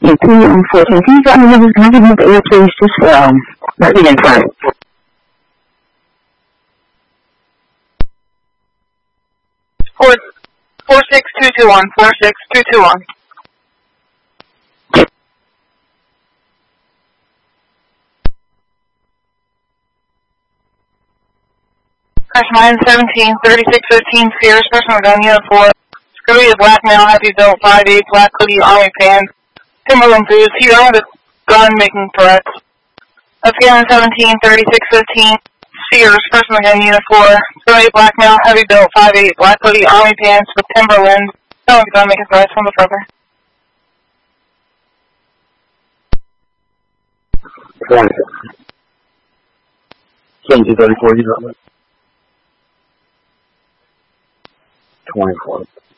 Yeah, 214. Can you drop me numbers? Can I give you the air, please? Just, let me inside. 46221. 46221. Crash mine 17, 3615, Sears, personal gun unit 4. Scurvy is black male, happy built, 5'8", black hoodie, army pants. Timberland boots, he owned a gun making threats. Afghan 17, 3615, Sears, personal gun unit 4. Scurvy, black male, heavy built, 5'8", black hoodie, army pants with Timberland. Someone's gun making threats from the trucker. 20. 1734, you got it. 24.